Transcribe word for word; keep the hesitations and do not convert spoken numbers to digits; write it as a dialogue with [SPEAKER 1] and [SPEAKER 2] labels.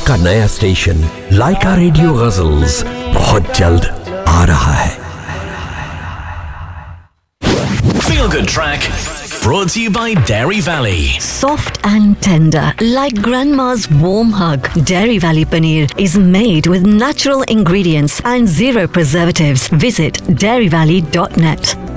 [SPEAKER 1] का नया स्टेशन लाइका रेडियो गजल्स बहुत जल्द आ रहा है।
[SPEAKER 2] Feel Good Track brought to you by Dairy Valley.
[SPEAKER 3] Soft and tender, like grandma's warm hug. Dairy Valley paneer is made with natural ingredients and zero preservatives. Visit dairy valley dot net.